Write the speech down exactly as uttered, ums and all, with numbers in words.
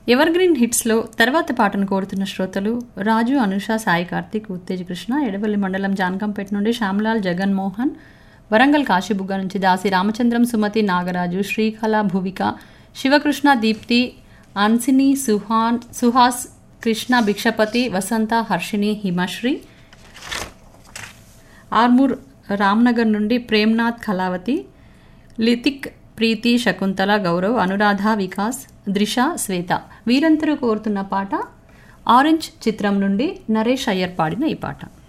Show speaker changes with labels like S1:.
S1: Ever green హిట్స్లో తర్వాత పాటను కోరుతున్న శ్రోతలు రాజు, అనుష, సాయి కార్తిక్, ఉత్తేజ్ కృష్ణ, ఎడవల్లి మండలం జాన్కంపేట నుండి శ్యామ్లాల్, జగన్మోహన్, వరంగల్ కాశీబుగ్గ నుంచి దాసి రామచంద్రం, సుమతి, నాగరాజు, శ్రీకళ, భువిక, శివకృష్ణ, దీప్తి, అన్సిని, సుహాన్ సుహాస్, కృష్ణ, భిక్షపతి, వసంత, హర్షిని, హిమశ్రీ, ఆర్మూర్ రామ్నగర్ నుండి ప్రేమ్నాథ్, కళావతి, లితిక్, ప్రీతి, శకుంతల, గౌరవ్, అనురాధ, వికాస్, ద్రిష, శ్వేత వీరందరూ కోరుతున్న పాట ఆరెంజ్ చిత్రం నుండి నరేష్ అయ్యర్ పాడిన ఈ పాట.